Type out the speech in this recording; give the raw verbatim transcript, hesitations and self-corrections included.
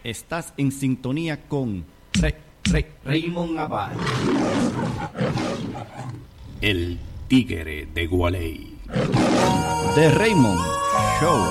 Estás en sintonía con Re, Re, Raymond Abad, el tigre de Gualey. The Raymond Show.